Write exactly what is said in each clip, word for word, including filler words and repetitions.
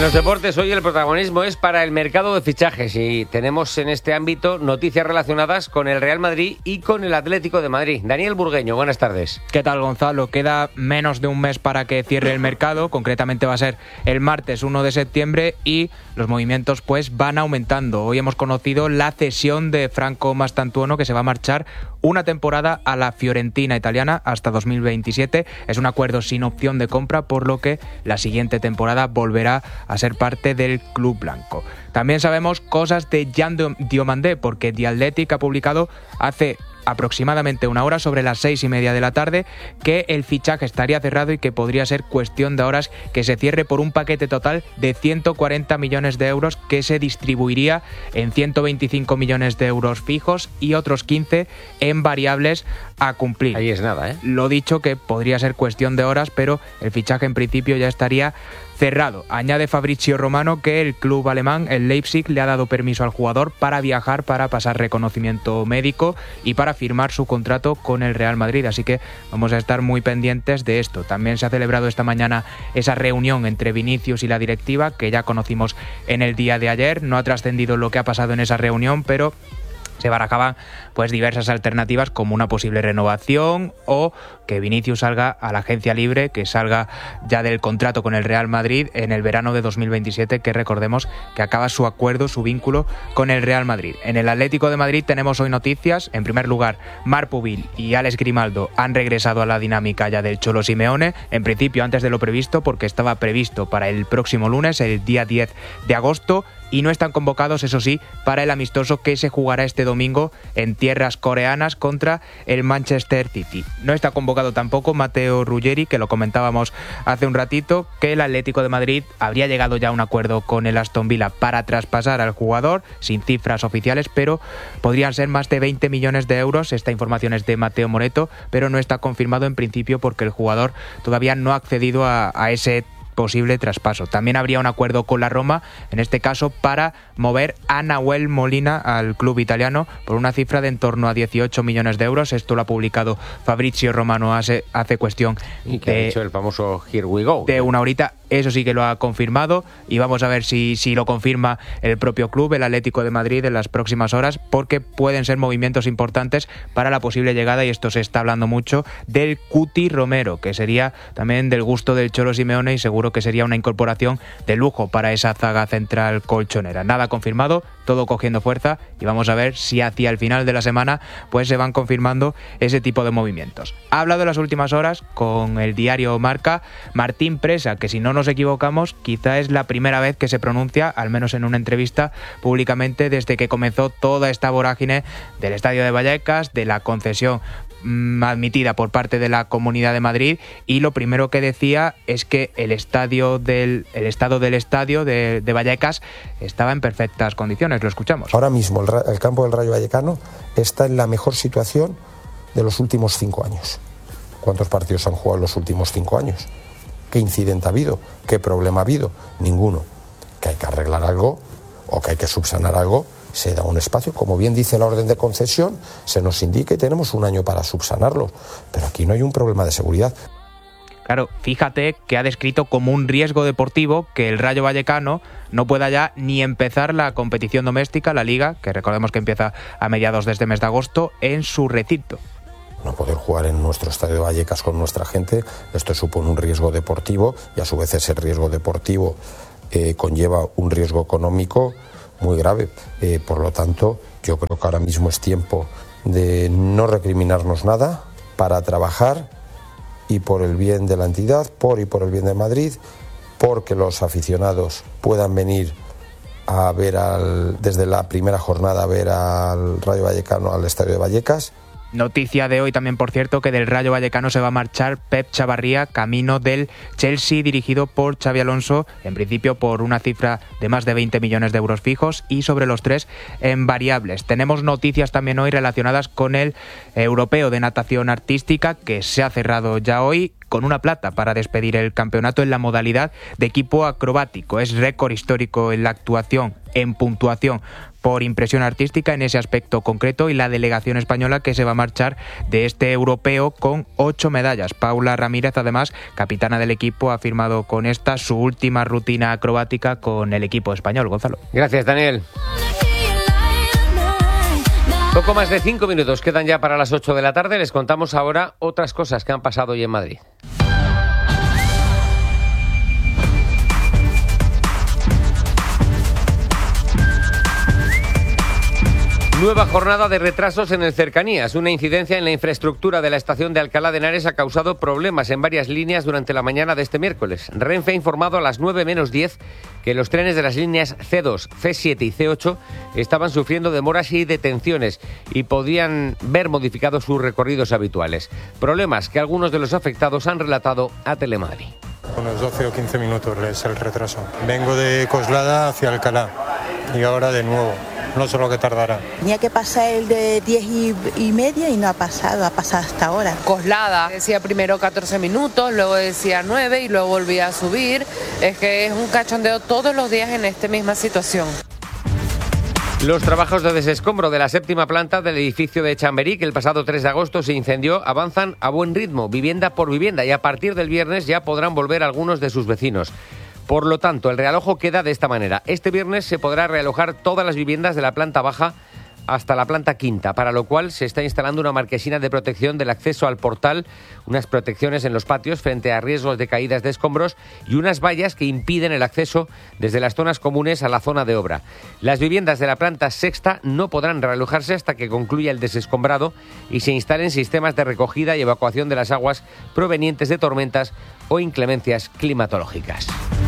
los deportes hoy el protagonismo es para el mercado de fichajes y tenemos en este ámbito noticias relacionadas con el Real Madrid y con el Atlético de Madrid. Daniel Burgueño, buenas tardes. ¿Qué tal, Gonzalo? Queda menos de un mes para que cierre el mercado, concretamente va a ser el martes uno de septiembre y los movimientos pues van aumentando. Hoy hemos conocido la cesión de Franco Mastantuono, que se va a marchar una temporada a la Fiorentina italiana hasta dos mil veintisiete. Es un acuerdo sin opción de compra, por lo que la siguiente temporada volverá a ser parte del club blanco. También sabemos cosas de Jan Diomandé, porque The Athletic ha publicado hace aproximadamente una hora, sobre las seis y media de la tarde, que el fichaje estaría cerrado y que podría ser cuestión de horas que se cierre por un paquete total de ciento cuarenta millones de euros que se distribuiría en ciento veinticinco millones de euros fijos y otros quince en variables a cumplir. Ahí es nada, ¿eh? Lo dicho, que podría ser cuestión de horas, pero el fichaje en principio ya estaría cerrado. Añade Fabrizio Romano que el club alemán, el Leipzig, le ha dado permiso al jugador para viajar, para pasar reconocimiento médico y para firmar su contrato con el Real Madrid, así que vamos a estar muy pendientes de esto. También se ha celebrado esta mañana esa reunión entre Vinicius y la directiva, que ya conocimos en el día de ayer. No ha trascendido lo que ha pasado en esa reunión, pero se barajaban pues diversas alternativas, como una posible renovación o que Vinicius salga a la agencia libre, que salga ya del contrato con el Real Madrid en el verano de dos mil veintisiete, que recordemos que acaba su acuerdo, su vínculo con el Real Madrid. En el Atlético de Madrid tenemos hoy noticias. En primer lugar, Marc Pubil y Alex Grimaldo han regresado a la dinámica ya del Cholo Simeone, en principio antes de lo previsto, porque estaba previsto para el próximo lunes, el día diez de agosto, y no están convocados, eso sí, para el amistoso que se jugará este domingo en tierras coreanas contra el Manchester City. No está convocado tampoco Matteo Ruggeri, que lo comentábamos hace un ratito, que el Atlético de Madrid habría llegado ya a un acuerdo con el Aston Villa para traspasar al jugador, sin cifras oficiales, pero podrían ser más de veinte millones de euros. Esta información es de Mateo Moreto, pero no está confirmado en principio porque el jugador todavía no ha accedido a, a ese posible traspaso. También habría un acuerdo con la Roma, en este caso para mover a Nahuel Molina al club italiano por una cifra de en torno a dieciocho millones de euros. Esto lo ha publicado Fabrizio Romano hace, hace cuestión y que de, ha dicho el famoso Here we go de una horita. Eso sí que lo ha confirmado y vamos a ver si, si lo confirma el propio club, el Atlético de Madrid, en las próximas horas, porque pueden ser movimientos importantes para la posible llegada, y esto se está hablando mucho, del Cuti Romero, que sería también del gusto del Cholo Simeone y seguro que sería una incorporación de lujo para esa zaga central colchonera. Nada confirmado, todo cogiendo fuerza, y vamos a ver si hacia el final de la semana pues se van confirmando ese tipo de movimientos. Ha hablado en las últimas horas con el diario Marca Martín Presa, que si no nos equivocamos quizá es la primera vez que se pronuncia, al menos en una entrevista públicamente, desde que comenzó toda esta vorágine del Estadio de Vallecas, de la concesión admitida por parte de la Comunidad de Madrid, y lo primero que decía es que el estadio del el estado del estadio de, de Vallecas estaba en perfectas condiciones. Lo escuchamos. Ahora mismo el, el campo del Rayo Vallecano está en la mejor situación de los últimos cinco años. ¿Cuántos partidos han jugado en los últimos cinco años? ¿Qué incidente ha habido? ¿Qué problema ha habido? Ninguno. Que hay que arreglar algo o que hay que subsanar algo, se da un espacio, como bien dice la orden de concesión, se nos indica y tenemos un año para subsanarlo, pero aquí no hay un problema de seguridad. Claro, fíjate que ha descrito como un riesgo deportivo que el Rayo Vallecano no pueda ya ni empezar la competición doméstica, la Liga, que recordemos que empieza a mediados de este mes de agosto, en su recinto. No poder jugar en nuestro estadio de Vallecas con nuestra gente, esto supone un riesgo deportivo y a su vez ese riesgo deportivo eh, conlleva un riesgo económico muy grave. Eh, por lo tanto, yo creo que ahora mismo es tiempo de no recriminarnos nada para trabajar y por el bien de la entidad, por y por el bien de Madrid, porque los aficionados puedan venir a ver al, desde la primera jornada a ver al Rayo Vallecano al Estadio de Vallecas. Noticia de hoy también, por cierto, que del Rayo Vallecano se va a marchar Pep Chavarría, camino del Chelsea, dirigido por Xabi Alonso, en principio por una cifra de más de veinte millones de euros fijos y sobre los tres en variables. Tenemos noticias también hoy relacionadas con el europeo de natación artística, que se ha cerrado ya hoy, con una plata para despedir el campeonato en la modalidad de equipo acrobático. Es récord histórico en la actuación en puntuación por impresión artística en ese aspecto concreto, y la delegación española que se va a marchar de este europeo con ocho medallas. Paula Ramírez, además, capitana del equipo, ha firmado con esta su última rutina acrobática con el equipo español. Gonzalo. Gracias, Daniel. Poco más de cinco minutos quedan ya para las ocho de la tarde. Les contamos ahora otras cosas que han pasado hoy en Madrid. Nueva jornada de retrasos en el Cercanías. Una incidencia en la infraestructura de la estación de Alcalá de Henares ha causado problemas en varias líneas durante la mañana de este miércoles. Renfe ha informado a las nueve menos diez que los trenes de las líneas ce dos, ce siete y ce ocho estaban sufriendo demoras y detenciones y podían ver modificados sus recorridos habituales. Problemas que algunos de los afectados han relatado a Telemadrid. Unos doce o quince minutos es el retraso. Vengo de Coslada hacia Alcalá y ahora de nuevo. No sé lo que tardará. Tenía que pasar el de diez y, y media y no ha pasado, ha pasado hasta ahora. Coslada, decía primero catorce minutos, luego decía nueve y luego volvía a subir. Es que es un cachondeo todos los días en esta misma situación. Los trabajos de desescombro de la séptima planta del edificio de Chamberí, que el pasado tres de agosto se incendió, avanzan a buen ritmo, vivienda por vivienda, y a partir del viernes ya podrán volver algunos de sus vecinos. Por lo tanto, el realojo queda de esta manera. Este viernes se podrá realojar todas las viviendas de la planta baja hasta la planta quinta, para lo cual se está instalando una marquesina de protección del acceso al portal, unas protecciones en los patios frente a riesgos de caídas de escombros y unas vallas que impiden el acceso desde las zonas comunes a la zona de obra. Las viviendas de la planta sexta no podrán realojarse hasta que concluya el desescombrado y se instalen sistemas de recogida y evacuación de las aguas provenientes de tormentas o inclemencias climatológicas.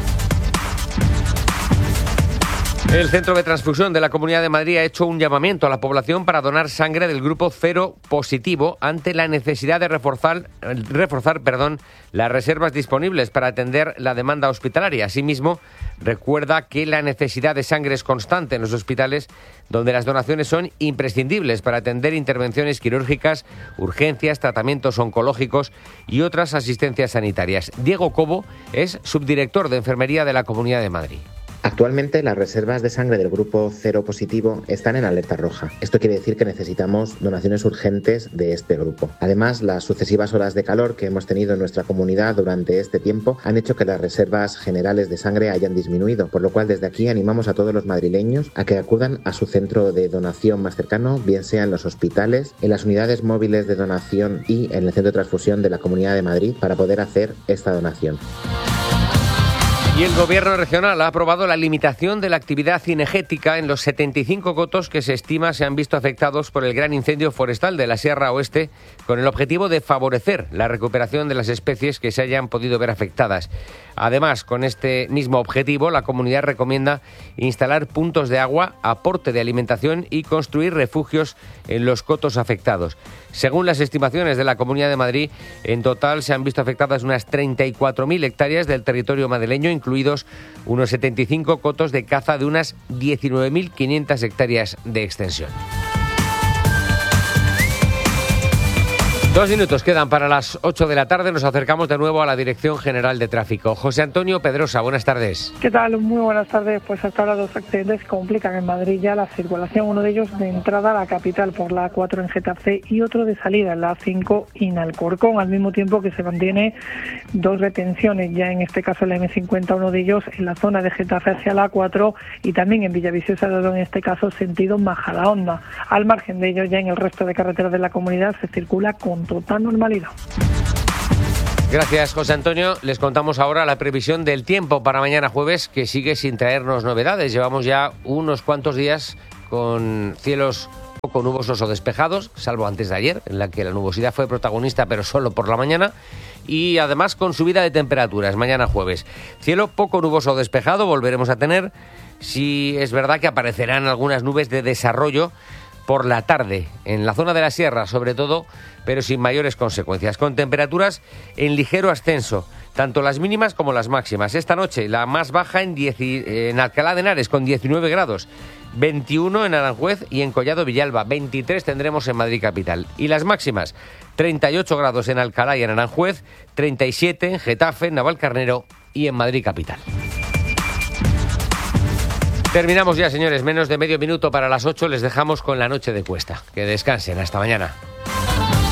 El Centro de Transfusión de la Comunidad de Madrid ha hecho un llamamiento a la población para donar sangre del grupo cero positivo ante la necesidad de reforzar, reforzar perdón, las reservas disponibles para atender la demanda hospitalaria. Asimismo, recuerda que la necesidad de sangre es constante en los hospitales, donde las donaciones son imprescindibles para atender intervenciones quirúrgicas, urgencias, tratamientos oncológicos y otras asistencias sanitarias. Diego Cobo es subdirector de Enfermería de la Comunidad de Madrid. Actualmente las reservas de sangre del grupo cero positivo están en alerta roja. Esto quiere decir que necesitamos donaciones urgentes de este grupo. Además, las sucesivas olas de calor que hemos tenido en nuestra comunidad durante este tiempo han hecho que las reservas generales de sangre hayan disminuido, por lo cual desde aquí animamos a todos los madrileños a que acudan a su centro de donación más cercano, bien sea en los hospitales, en las unidades móviles de donación y en el centro de transfusión de la Comunidad de Madrid para poder hacer esta donación. Y el Gobierno regional ha aprobado la limitación de la actividad cinegética en los setenta y cinco cotos que se estima se han visto afectados por el gran incendio forestal de la Sierra Oeste, con el objetivo de favorecer la recuperación de las especies que se hayan podido ver afectadas. Además, con este mismo objetivo, la comunidad recomienda instalar puntos de agua, aporte de alimentación y construir refugios en los cotos afectados. Según las estimaciones de la Comunidad de Madrid, en total se han visto afectadas unas treinta y cuatro mil hectáreas del territorio madrileño, incluidos unos setenta y cinco cotos de caza de unas diecinueve mil quinientas hectáreas de extensión. Dos minutos quedan para las ocho de la tarde. Nos acercamos de nuevo a la Dirección General de Tráfico. José Antonio Pedrosa, buenas tardes. ¿Qué tal? Muy buenas tardes. Pues hasta ahora dos accidentes complican en Madrid ya la circulación. Uno de ellos de entrada a la capital por la A cuatro en Getafe y otro de salida en la A cinco en Alcorcón, al mismo tiempo que se mantiene dos retenciones, ya en este caso la eme cincuenta, uno de ellos en la zona de Getafe hacia la A cuatro y también en Villaviciosa de Odón, en este caso sentido Majadahonda. Al margen de ello, ya en el resto de carreteras de la comunidad se circula con total normalidad. Gracias, José Antonio. Les contamos ahora la previsión del tiempo para mañana jueves, que sigue sin traernos novedades. Llevamos ya unos cuantos días con cielos poco nubosos o despejados, salvo antes de ayer, en la que la nubosidad fue protagonista, pero solo por la mañana, y además con subida de temperaturas mañana jueves. Cielo poco nuboso o despejado volveremos a tener. Sí es verdad que aparecerán algunas nubes de desarrollo por la tarde, en la zona de la sierra sobre todo, pero sin mayores consecuencias, con temperaturas en ligero ascenso, tanto las mínimas como las máximas. Esta noche la más baja en, diez, en Alcalá de Henares con diecinueve grados, veintiuno en Aranjuez y en Collado Villalba, veintitrés tendremos en Madrid capital. Y las máximas, treinta y ocho grados en Alcalá y en Aranjuez, treinta y siete en Getafe, en Navalcarnero y en Madrid capital. Terminamos ya, señores. Menos de medio minuto para las ocho. Les dejamos con la noche de Cuesta. Que descansen. Hasta mañana.